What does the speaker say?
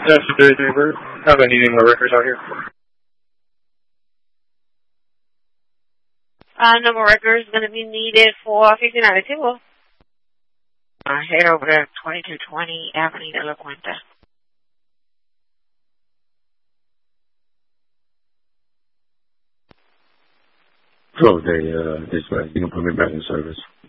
That's the neighbor. Have any more records out here? No more records going to be needed for 59 Tivo. Head over to 2220 Avenida La Cuenta. Close day, dispatch. You can put me back in service.